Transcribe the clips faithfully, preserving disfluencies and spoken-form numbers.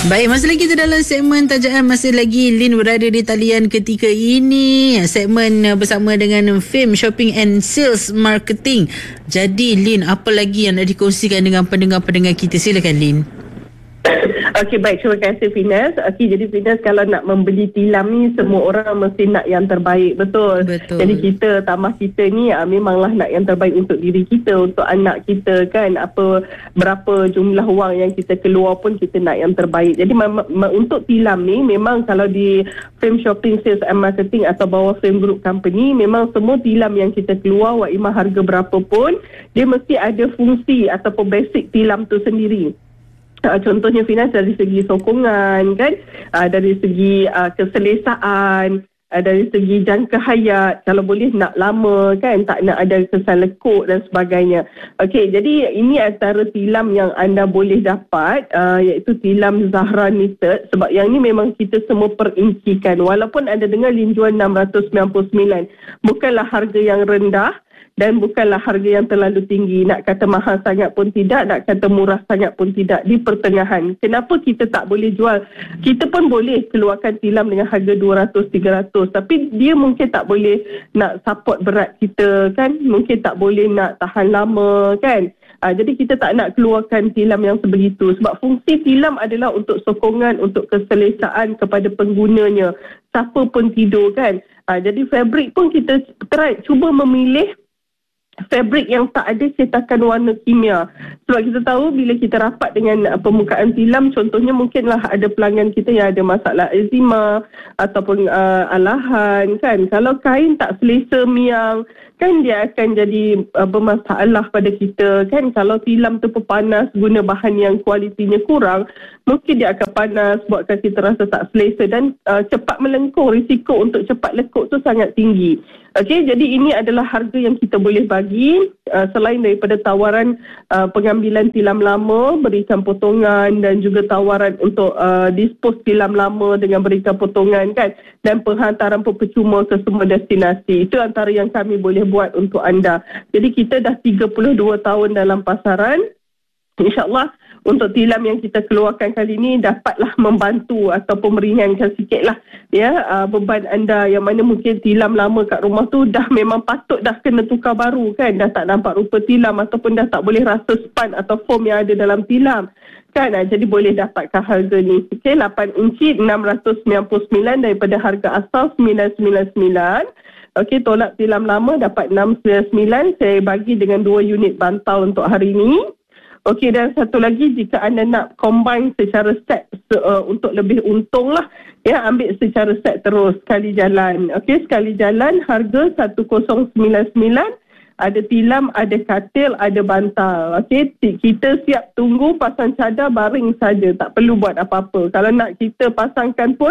Baik, masih lagi kita dalam segmen Tajaan. Masih lagi Lin berada di talian ketika ini. Segmen bersama dengan Fame Shopping and Sales Marketing. Jadi Lin, apa lagi yang nak dikongsikan dengan pendengar-pendengar kita? Silakan Lin. Okey, baik. Terima kasih Finas. Okey, jadi Finas, kalau nak membeli tilam ni, semua orang mesti nak yang terbaik. Betul. Betul. Jadi kita, tambah kita ni ah, memanglah nak yang terbaik untuk diri kita, untuk anak kita kan. Apa berapa jumlah wang yang kita keluar pun kita nak yang terbaik. Jadi ma- ma- untuk tilam ni, memang kalau di Fame Shopping Sales and Marketing atau bawah Fame Group Company, memang semua tilam yang kita keluar, wakimah harga berapa pun, dia mesti ada fungsi ataupun basic tilam tu sendiri. Uh, contohnya Finas, dari segi sokongan kan, uh, dari segi uh, keselesaan, uh, dari segi jangka hayat, kalau boleh nak lama kan, tak nak ada kesan lekuk dan sebagainya. Okey, jadi ini antara tilam yang anda boleh dapat, uh, iaitu tilam Zahra Knitted. Sebab yang ni memang kita semua perincikan. Walaupun anda dengar Lin jual enam ratus sembilan puluh sembilan, bukanlah harga yang rendah dan bukanlah harga yang terlalu tinggi. Nak kata mahal sangat pun tidak, nak kata murah sangat pun tidak, di pertengahan. Kenapa kita tak boleh jual? Kita pun boleh keluarkan tilam dengan harga dua ratus, tiga ratus, tapi dia mungkin tak boleh nak support berat kita kan, mungkin tak boleh nak tahan lama kan. Ha, jadi kita tak nak keluarkan tilam yang sebegitu. Sebab fungsi tilam adalah untuk sokongan, untuk keselesaan kepada penggunanya. Siapa pun tidur kan. Ha, jadi fabric pun kita try, cuba memilih fabrik yang tak ada cetakan warna kimia. Sebab kita tahu bila kita rapat dengan uh, permukaan tilam, contohnya mungkinlah ada pelanggan kita yang ada masalah eczema ataupun uh, alahan kan. Kalau kain tak selesa miang kan, dia akan jadi uh, bermasalah pada kita kan. Kalau tilam tu panas, guna bahan yang kualitinya kurang, mungkin dia akan panas, buatkan kita rasa tak selesa dan uh, cepat melengkung. Risiko untuk cepat lekuk tu sangat tinggi. Okey, jadi ini adalah harga yang kita boleh bagi uh, selain daripada tawaran uh, pengambilan tilam lama, berikan potongan, dan juga tawaran untuk uh, dispose tilam lama dengan berikan potongan kan, dan penghantaran percuma ke semua destinasi. Itu antara yang kami boleh buat untuk anda. Jadi kita dah tiga puluh dua tahun dalam pasaran. InsyaAllah untuk tilam yang kita keluarkan kali ini dapatlah membantu ataupun meringankan sikitlah ya uh, beban anda yang mana mungkin tilam lama kat rumah tu dah memang patut dah kena tukar baru kan, dah tak nampak rupa tilam ataupun dah tak boleh rasa span atau foam yang ada dalam tilam kan. Uh, jadi boleh dapatkan harga ni. Okey, lapan inci enam ratus sembilan puluh sembilan daripada harga asal sembilan sembilan sembilan. Okey, tolak tilam lama dapat enam sembilan sembilan. Saya bagi dengan dua unit bantal untuk hari ini. Okey, dan satu lagi, jika anda nak combine secara set uh, untuk lebih untung lah, ya, ambil secara set terus sekali jalan. Okey, sekali jalan harga satu kosong sembilan sembilan, ada tilam, ada katil, ada bantal. Okey, kita siap tunggu, pasang cadar, baring saja, tak perlu buat apa-apa. Kalau nak kita pasangkan pun,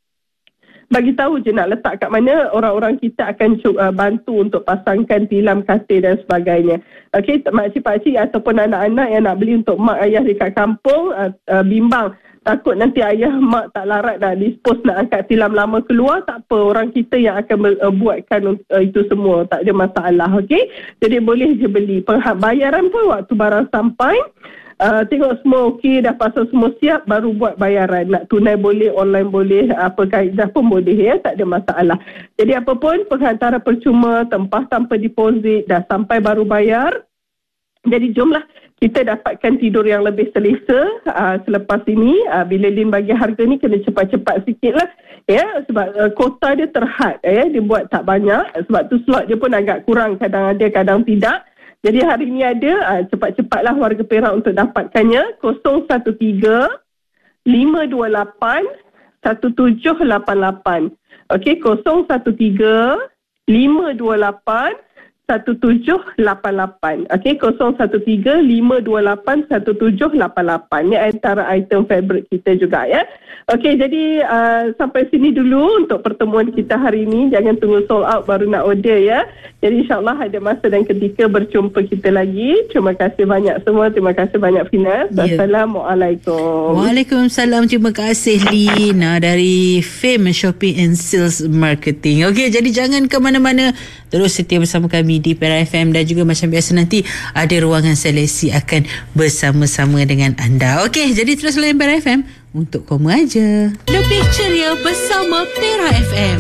bagi tahu je nak letak kat mana, orang-orang kita akan uh, bantu untuk pasangkan tilam, katil dan sebagainya. Okey, makcik-pakcik ataupun anak-anak yang nak beli untuk mak ayah dekat kampung, uh, uh, bimbang, takut nanti ayah mak tak larat nak dispose, nak angkat tilam lama keluar, tak apa, orang kita yang akan uh, buatkan uh, itu semua, tak ada masalah. Okey, jadi boleh je beli. Bayaran pun waktu barang sampai, Uh, tengok semua okey, dah pasal semua siap, baru buat bayaran. Nak tunai boleh, online boleh, apa kaedah pun boleh ya, tak ada masalah. Jadi apa pun, penghantaran percuma, tempah tanpa deposit, dah sampai baru bayar. Jadi jomlah kita dapatkan tidur yang lebih selesa uh, selepas ini. Uh, bila Lin bagi harga ni, kena cepat-cepat sikit lah ya, sebab uh, kota dia terhad ya, dia buat tak banyak, sebab tu slot dia pun agak kurang, kadang ada kadang tidak. Jadi hari ini ada, uh, cepat-cepatlah warga Perak untuk dapatkannya. kosong satu tiga lima dua lapan satu tujuh lapan lapan. Okey, kosong satu tiga lima dua lapan satu tujuh lapan lapan. Okey, kosong satu tiga lima dua lapan satu tujuh lapan lapan. Ini antara item fabric kita juga ya. Okey, jadi uh, sampai sini dulu untuk pertemuan kita hari ini. Jangan tunggu sold out baru nak order ya. Jadi insyaAllah ada masa dan ketika berjumpa kita lagi. Terima kasih banyak semua. Terima kasih banyak Finas. Yeah. Assalamualaikum. Waalaikumsalam. Terima kasih Lina dari Fame Shopping and Sales Marketing. Okey, jadi jangan ke mana-mana. Terus setia bersama kami ini di Perak F M, dan juga macam biasa nanti ada ruangan seleksi akan bersama-sama dengan anda. Okey, jadi terus layan Perak F M untuk kamu aja. Lebih ceria bersama Perak F M.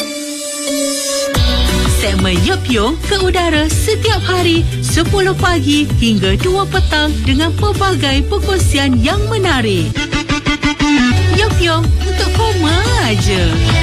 Segmen Yup Yung ke udara setiap hari sepuluh pagi hingga dua petang dengan pelbagai perkongsian yang menarik. Yup Yung untuk koma aja.